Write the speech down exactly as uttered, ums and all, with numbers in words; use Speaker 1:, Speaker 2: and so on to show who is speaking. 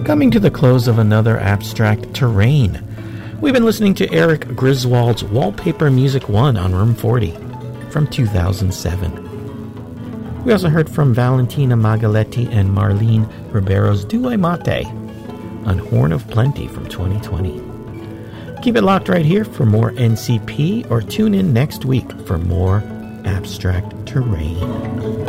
Speaker 1: Coming to the close of another Abstract Terrain. We've been listening to Eric Griswold's Wallpaper Music one on Room forty from two thousand seven. We also heard from Valentina Magaletti and Marlene Ribeiro's Due Mate on Horn of Plenty from twenty twenty. Keep it locked right here for more N C P or tune in next week for more Abstract Terrain.